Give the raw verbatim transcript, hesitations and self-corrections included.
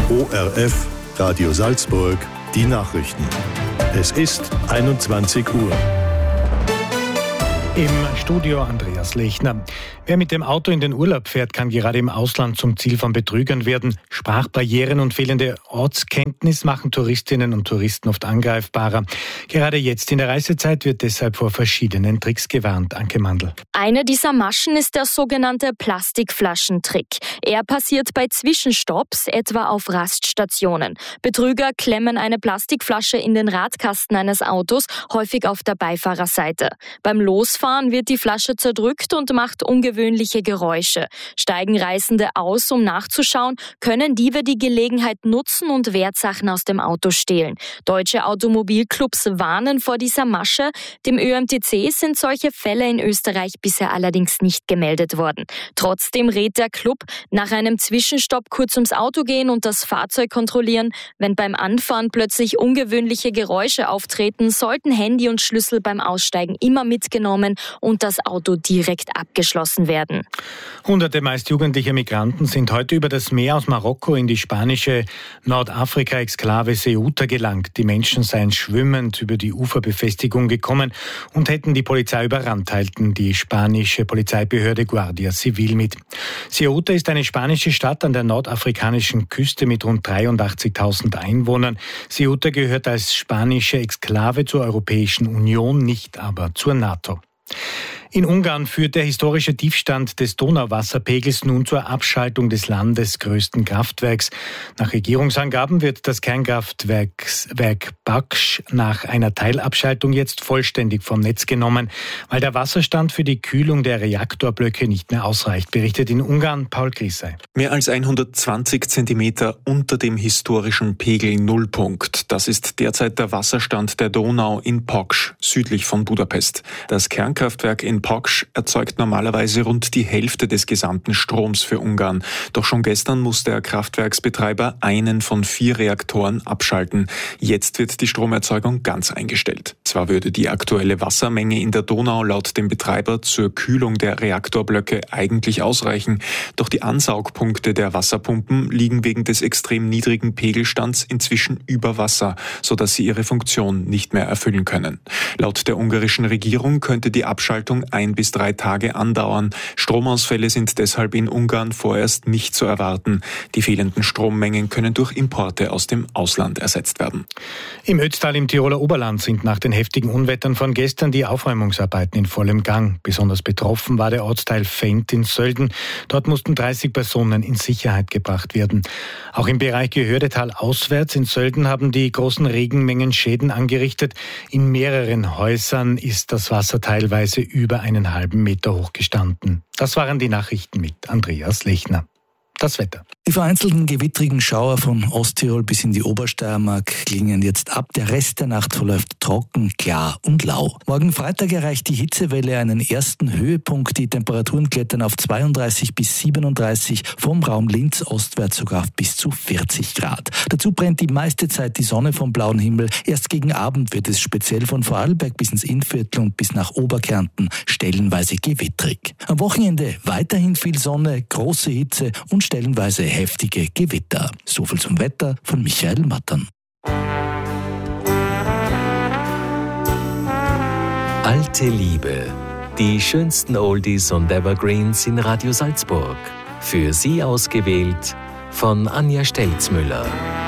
O R F, Radio Salzburg, die Nachrichten. Es ist einundzwanzig Uhr. Im Studio Andreas Lechner. Wer mit dem Auto in den Urlaub fährt, kann gerade im Ausland zum Ziel von Betrügern werden. Sprachbarrieren und fehlende Ortskenntnis machen Touristinnen und Touristen oft angreifbarer. Gerade jetzt in der Reisezeit wird deshalb vor verschiedenen Tricks gewarnt. Anke Mandl. Eine dieser Maschen ist der sogenannte Plastikflaschentrick. Er passiert bei Zwischenstopps, etwa auf Raststationen. Betrüger klemmen eine Plastikflasche in den Radkasten eines Autos, häufig auf der Beifahrerseite. Beim Losfahren wird die Flasche zerdrückt und macht ungewöhnliche Geräusche. Steigen Reisende aus, um nachzuschauen, können Diebe die Gelegenheit nutzen und Wertsachen aus dem Auto stehlen. Deutsche Automobilclubs warnen vor dieser Masche. Dem Ö M T C sind solche Fälle in Österreich bisher allerdings nicht gemeldet worden. Trotzdem rät der Club, nach einem Zwischenstopp kurz ums Auto gehen und das Fahrzeug kontrollieren. Wenn beim Anfahren plötzlich ungewöhnliche Geräusche auftreten, sollten Handy und Schlüssel beim Aussteigen immer mitgenommen und das Auto direkt abgeschlossen werden. Hunderte meist jugendliche Migranten sind heute über das Meer aus Marokko in die spanische Nordafrika-Exklave Ceuta gelangt. Die Menschen seien schwimmend über die Uferbefestigung gekommen und hätten die Polizei überrannt, teilten die spanische Polizeibehörde Guardia Civil mit. Ceuta ist eine spanische Stadt an der nordafrikanischen Küste mit rund dreiundachtzigtausend Einwohnern. Ceuta gehört als spanische Exklave zur Europäischen Union, nicht aber zur NATO. In Ungarn führt der historische Tiefstand des Donauwasserpegels nun zur Abschaltung des landesgrößten Kraftwerks. Nach Regierungsangaben wird das Kernkraftwerk Werk Baksch nach einer Teilabschaltung jetzt vollständig vom Netz genommen, weil der Wasserstand für die Kühlung der Reaktorblöcke nicht mehr ausreicht, berichtet in Ungarn Paul Grissey. Mehr als hundertzwanzig Zentimeter unter dem historischen Pegel Nullpunkt. Das ist derzeit der Wasserstand der Donau in Paks, südlich von Budapest. Das Kernkraftwerk in Paks erzeugt normalerweise rund die Hälfte des gesamten Stroms für Ungarn. Doch schon gestern musste der Kraftwerksbetreiber einen von vier Reaktoren abschalten. Jetzt wird die Stromerzeugung ganz eingestellt. Zwar würde die aktuelle Wassermenge in der Donau laut dem Betreiber zur Kühlung der Reaktorblöcke eigentlich ausreichen, doch die Ansaugpunkte der Wasserpumpen liegen wegen des extrem niedrigen Pegelstands inzwischen über Wasser, sodass sie ihre Funktion nicht mehr erfüllen können. Laut der ungarischen Regierung könnte die Abschaltung ein bis drei Tage andauern. Stromausfälle sind deshalb in Ungarn vorerst nicht zu erwarten. Die fehlenden Strommengen können durch Importe aus dem Ausland ersetzt werden. Im Ötztal im Tiroler Oberland sind nach den heftigen Unwettern von gestern die Aufräumungsarbeiten in vollem Gang. Besonders betroffen war der Ortsteil Fendt in Sölden. Dort mussten dreißig Personen in Sicherheit gebracht werden. Auch im Bereich Gehördetal auswärts in Sölden haben die großen Regenmengen Schäden angerichtet. In mehreren Häusern ist das Wasser teilweise über einen halben Meter hoch gestanden. Das waren die Nachrichten mit Andreas Lechner. Das Wetter. Die vereinzelten gewittrigen Schauer von Osttirol bis in die Obersteiermark klingen jetzt ab. Der Rest der Nacht verläuft trocken, klar und lau. Morgen Freitag erreicht die Hitzewelle einen ersten Höhepunkt. Die Temperaturen klettern auf zweiunddreißig bis siebenunddreißig, vom Raum Linz ostwärts sogar auf bis zu vierzig Grad. Dazu brennt die meiste Zeit die Sonne vom blauen Himmel. Erst gegen Abend wird es speziell von Vorarlberg bis ins Innviertel und bis nach Oberkärnten stellenweise gewittrig. Am Wochenende weiterhin viel Sonne, große Hitze und stellenweise heftige Gewitter. So viel zum Wetter von Michael Mattern. Alte Liebe. Die schönsten Oldies und Evergreens in Radio Salzburg. Für Sie ausgewählt von Anja Stelzmüller.